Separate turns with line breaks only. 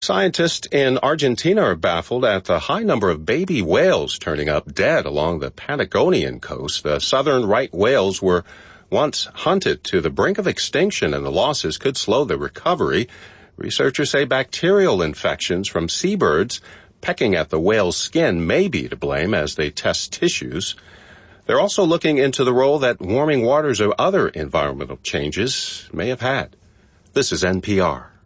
Scientists in Argentina are baffled at the high number of baby whales turning up dead along the Patagonian coast. The southern right whales were once hunted to the brink of extinction, and the losses could slow the recovery. Researchers say bacterial infections from seabirds pecking at the whale's skin may be to blame as they test tissues. They're also looking into the role that warming waters or other environmental changes may have had. This is NPR.